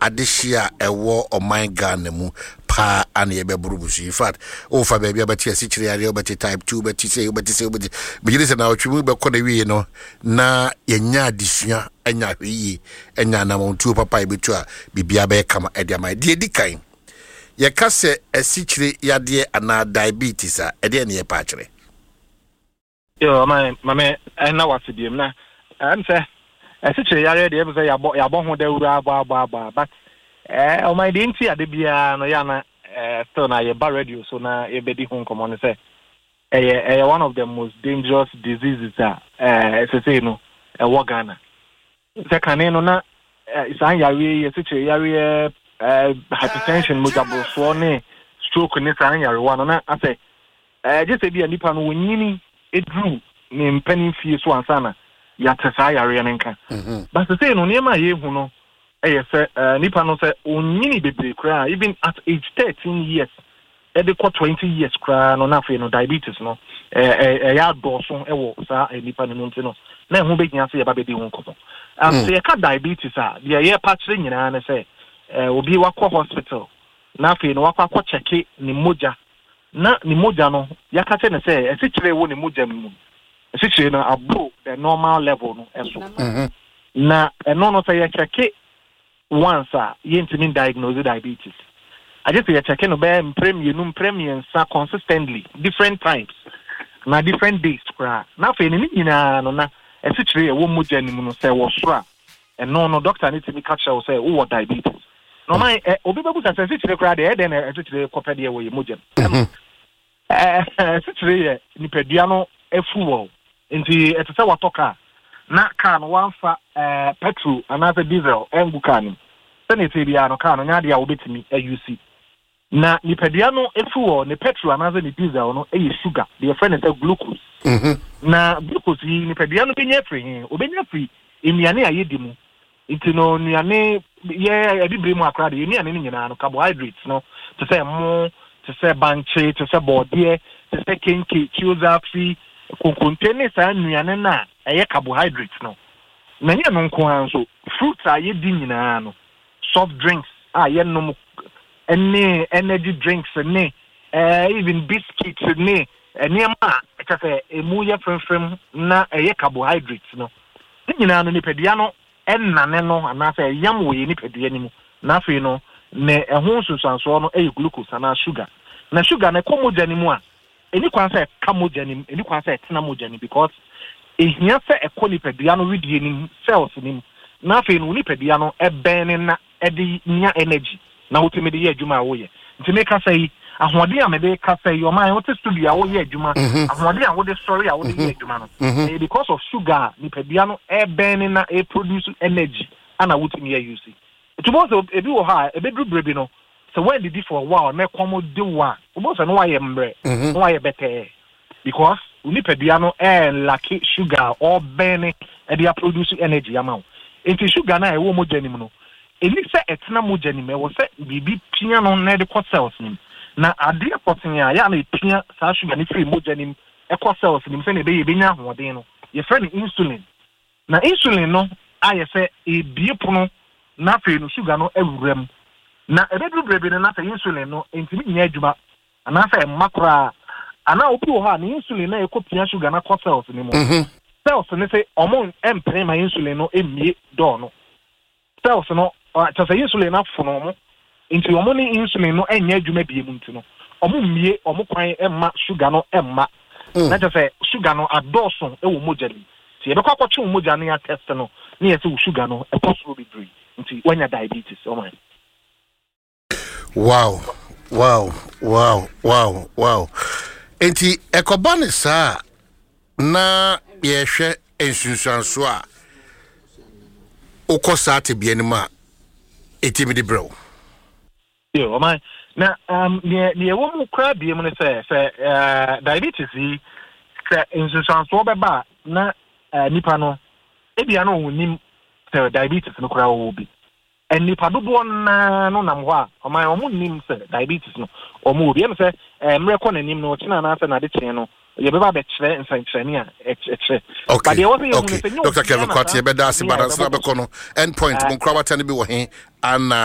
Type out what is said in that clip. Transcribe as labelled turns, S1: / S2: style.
S1: adehia ewo oman Ghana mu pa ane ebeburubusu in fact o fa baby abati asichire yare obati type 2 obati say bigire se na otwimu be kɔ na wie no na yenya adesua anya hweye enya na montuo papa ebetu a bibia be kama ediama de dikan ye ka se asichire yade ana diabetes a ede ne ye pa akire
S2: yo mame na wasidiem na am say asichire yare de be say yabo ho da wura aba but o my dinti ade bia no ya na still na ye ba radio so na ye bedi ho komo ne say one of the most dangerous diseases say no Ghana. Second no na isan yare ye asichire yare hypertension mujabo so ne stroke ne san yare one na ase just say bia nipa no wonyini edru ne mpanin fie so ansana ya tesa yare ne nka but say no niema ye hu no say nipa no say onyini bebre kra even at age 13 years e dey 20 years kra no na fe no diabetes no ya doso wo sa nipa no nti no na hu be gyan say ya ba be di hu nkoto say ka diabetes a de ye patire nyina na say obi wakọ hospital na fe no wakọ check ni moja na ni moja no yakate ne say esichire wo ni moja mu esichire no above the normal level no eso na no say ya check once ye ntimi diagnose diabetes I just say check no be premium sa consistently different times na different days kra na fe ni nyina no na esichire wo moja ni mu no say wo sora no doctor need to be catch you say wo diabetes no my obi bebu say esichire kra de den esichire kopede ye wo ye moja esichire ye nipadua no efuwo nti etese watoka na car no wanfa petrol another diesel enguka ni senete bia no car no nya dia obetimi UC na nipadua no efuwo ne petrol another ni diesel no sugar the friend is glucose na glucose nipadua no benya free obenya free emiane ayedi mu nti no nuane ye adibire mu akra de emiane ni nyina no carbohydrates no to say mo to say banche to say body to say kenke chuza free contain sa nuane na carbohydrates no na nye no nko anso fruits ayedi nyina no soft drinks ye no any energy drinks ne even biscuits ne niema ka say emu ye frem na carbohydrates no nyina no nipadua no enane no anase yam we nipadua ni mu na fe no ne ehun susanso no glucose na sugar na sugar na komoja ni mu a eni kwan say kamoja ni eni kwan say tena moja ni because ehia say ekonipadua no widie ni cells ni na fe no nipadua no ben na edi nya energy na wotemede ye adwuma wo ye nti me ka say ahode a me de ka say your man what studio a wo ye adwuma ahode a wo de story a wo de ye adwuma no because of sugar nipadua no ben na produce energy ana wotemi ye use it was ebi wo ha ebedru brebi no so when did it for a while na komo de wa almost no why embre no why better because nipadua no lack sugar or ben e dey produce energy amount enti sugar na e wo mo janim no eni se etena mo janim e wo se bibi pia no na de cells nim na ade akoten ya na pia sa sugar ni free mo janim e cells nim se na be ye benya hoden no ye friend insulin na insulin no aye se e biepono na fe no sugar no awuram na ebedru brebe no na fe insulin no entimi nya adwuma ana fa makra ana obi wo ha na insulin na ekopia sugar na cells ni mo cells ne say hormone empre ma insulin no emie do no cells no ta say insulin na fono mo nti hormone insulin no enya adwuma bie mu nti no omo mie omo kwan emma sugar no emma na ta say sugar no adoso ewo mojali ti e be kwa kwacho moja na ya test no na ye say sugar no e possible be drink nti wanya diabetes oh man wow enti ekobane sa na ye hwe ensunsuanso a ukosa te bienima etimi de bro yo man na ne wo mu kra biem ne say diabetes yi say ensunsuanso beba na nipa no ebia no wonim say diabetes no kra wo bi nipa dodo na no nam ho a omo nim say diabetes no omo obi em say mreko nanim no china na say na de chen no ye beba be chere nsanchani a eche but ye wo say
S1: Dr. Kevin Kwati be da se balance na be kono endpoint mon krawata ne bi wo he ana